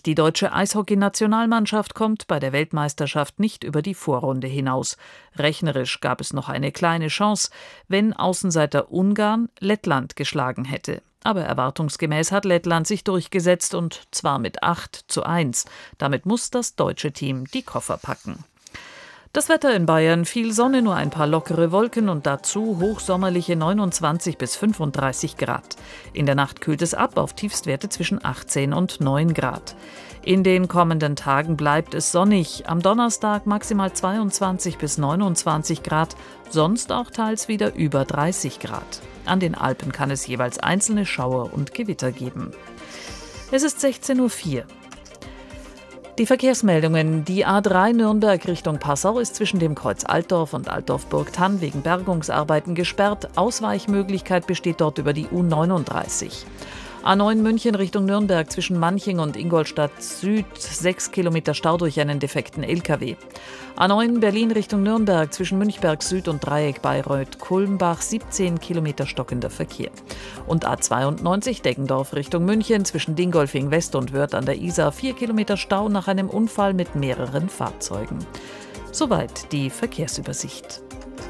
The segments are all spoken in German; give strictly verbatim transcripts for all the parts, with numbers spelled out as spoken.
Die deutsche Eishockeynationalmannschaft kommt bei der Weltmeisterschaft nicht über die Vorrunde hinaus. Rechnerisch gab es noch eine kleine Chance, wenn Außenseiter Ungarn Lettland geschlagen hätte. Aber erwartungsgemäß hat Lettland sich durchgesetzt und zwar mit acht zu eins. Damit muss das deutsche Team die Koffer packen. Das Wetter in Bayern: viel Sonne, nur ein paar lockere Wolken und dazu hochsommerliche neunundzwanzig bis fünfunddreißig Grad. In der Nacht kühlt es ab auf Tiefstwerte zwischen achtzehn und neun Grad. In den kommenden Tagen bleibt es sonnig. Am Donnerstag maximal zweiundzwanzig bis neunundzwanzig Grad, sonst auch teils wieder über dreißig Grad. An den Alpen kann es jeweils einzelne Schauer und Gewitter geben. Es ist sechzehn Uhr vier. Die Verkehrsmeldungen. Die A drei Nürnberg Richtung Passau ist zwischen dem Kreuz Altdorf und Altdorf-Burgthann wegen Bergungsarbeiten gesperrt. Ausweichmöglichkeit besteht dort über die U neununddreißig. A neun München Richtung Nürnberg zwischen Manching und Ingolstadt Süd, sechs Kilometer Stau durch einen defekten L K W. A neun Berlin Richtung Nürnberg zwischen Münchberg Süd und Dreieck Bayreuth-Kulmbach, siebzehn Kilometer stockender Verkehr. Und A zweiundneunzig Deggendorf Richtung München zwischen Dingolfing West und Wörth an der Isar, vier Kilometer Stau nach einem Unfall mit mehreren Fahrzeugen. Soweit die Verkehrsübersicht.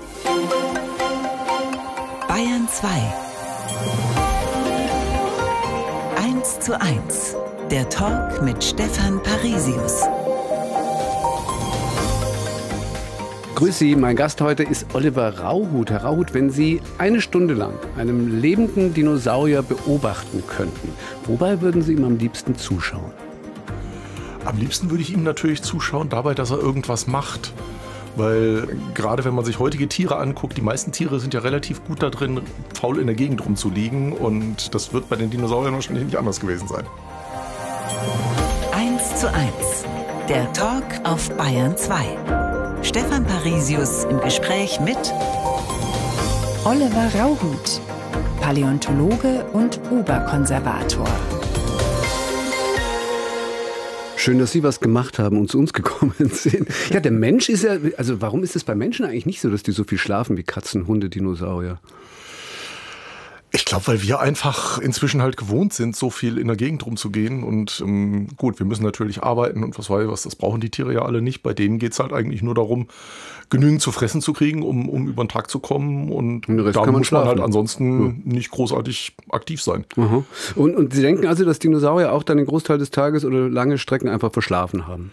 Bayern zwei. eins zu eins. Der Talk mit Stefan Parisius. Grüß Sie, mein Gast heute ist Oliver Rauhut. Herr Rauhut, wenn Sie eine Stunde lang einen lebenden Dinosaurier beobachten könnten, wobei würden Sie ihm am liebsten zuschauen? Am liebsten würde ich ihm natürlich zuschauen dabei, dass er irgendwas macht. Weil gerade wenn man sich heutige Tiere anguckt, die meisten Tiere sind ja relativ gut da drin, faul in der Gegend rumzuliegen. Und das wird bei den Dinosauriern wahrscheinlich nicht anders gewesen sein. eins zu eins. Der Talk auf Bayern zwei. Stefan Parisius im Gespräch mit Oliver Rauhut, Paläontologe und Oberkonservator. Schön, dass Sie was gemacht haben und zu uns gekommen sind. Ja, der Mensch ist ja, also warum ist es bei Menschen eigentlich nicht so, dass die so viel schlafen wie Katzen, Hunde, Dinosaurier? Ich glaube, weil wir einfach inzwischen halt gewohnt sind, so viel in der Gegend rumzugehen. Und ähm, gut, wir müssen natürlich arbeiten und was weiß ich was, das brauchen die Tiere ja alle nicht. Bei denen geht es halt eigentlich nur darum, genügend zu fressen zu kriegen, um, um über den Tag zu kommen. Und, und da muss man halt ansonsten ja. nicht großartig aktiv sein. Aha. Und, und Sie denken also, dass Dinosaurier auch dann den Großteil des Tages oder lange Strecken einfach verschlafen haben?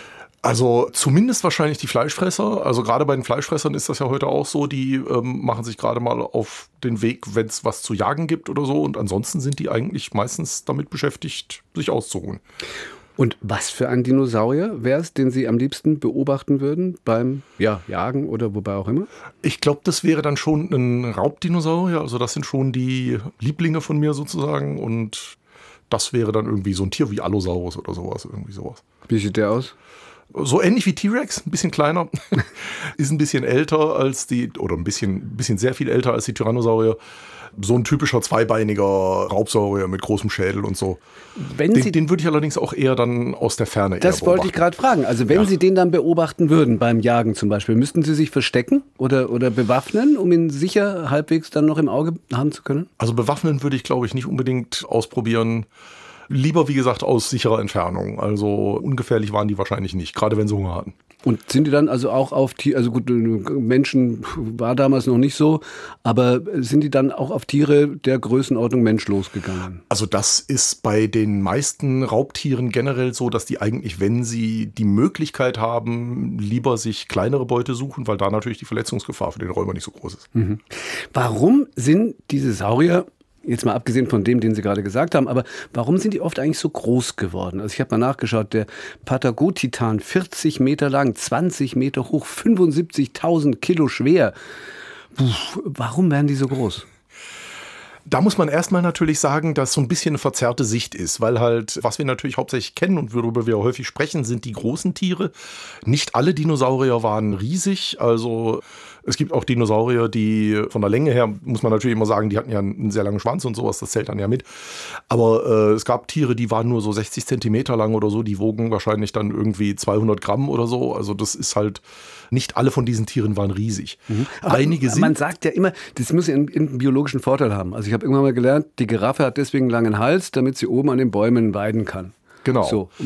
Also zumindest wahrscheinlich die Fleischfresser. Also gerade bei den Fleischfressern ist das ja heute auch so. Die ähm, machen sich gerade mal auf den Weg, wenn es was zu jagen gibt oder so. Und ansonsten sind die eigentlich meistens damit beschäftigt, sich auszuruhen. Und was für ein Dinosaurier wäre es, den Sie am liebsten beobachten würden beim ja, Jagen oder wobei auch immer? Ich glaube, das wäre dann schon ein Raubdinosaurier. Also das sind schon die Lieblinge von mir sozusagen. Und das wäre dann irgendwie so ein Tier wie Allosaurus oder sowas. Irgendwie sowas. Wie sieht der aus? So ähnlich wie T-Rex, ein bisschen kleiner, ist ein bisschen älter als die, oder ein bisschen, bisschen sehr viel älter als die Tyrannosaurier. So ein typischer zweibeiniger Raubsaurier mit großem Schädel und so. Wenn den, Sie, den würde ich allerdings auch eher dann aus der Ferne eher Das wollte ich gerade fragen. Also wenn ja. Sie den dann beobachten würden, beim Jagen zum Beispiel, müssten Sie sich verstecken oder, oder bewaffnen, um ihn sicher halbwegs dann noch im Auge haben zu können? Also bewaffnen würde ich, glaube ich, nicht unbedingt ausprobieren. Lieber, wie gesagt, aus sicherer Entfernung. Also ungefährlich waren die wahrscheinlich nicht, gerade wenn sie Hunger hatten. Und sind die dann also auch auf Tiere, also gut, Menschen war damals noch nicht so, aber sind die dann auch auf Tiere der Größenordnung Mensch losgegangen? Also das ist bei den meisten Raubtieren generell so, dass die eigentlich, wenn sie die Möglichkeit haben, lieber sich kleinere Beute suchen, weil da natürlich die Verletzungsgefahr für den Räuber nicht so groß ist. Mhm. Warum sind diese Saurier, jetzt mal abgesehen von dem, den Sie gerade gesagt haben, aber warum sind die oft eigentlich so groß geworden? Also ich habe mal nachgeschaut, der Patagotitan, vierzig Meter lang, zwanzig Meter hoch, fünfundsiebzigtausend Kilo schwer. Puh, warum werden die so groß? Da muss man erstmal natürlich sagen, dass so ein bisschen eine verzerrte Sicht ist, weil halt, was wir natürlich hauptsächlich kennen und worüber wir häufig sprechen, sind die großen Tiere. Nicht alle Dinosaurier waren riesig, also es gibt auch Dinosaurier, die von der Länge her, muss man natürlich immer sagen, die hatten ja einen sehr langen Schwanz und sowas, das zählt dann ja mit. Aber äh, es gab Tiere, die waren nur so sechzig Zentimeter lang oder so, die wogen wahrscheinlich dann irgendwie zweihundert Gramm oder so. Also das ist halt, nicht alle von diesen Tieren waren riesig. Mhm. Aber Einige sind, man sagt ja immer, das muss ja einen, einen biologischen Vorteil haben. Also ich habe irgendwann mal gelernt, die Giraffe hat deswegen einen langen Hals, damit sie oben an den Bäumen weiden kann. Genau. So.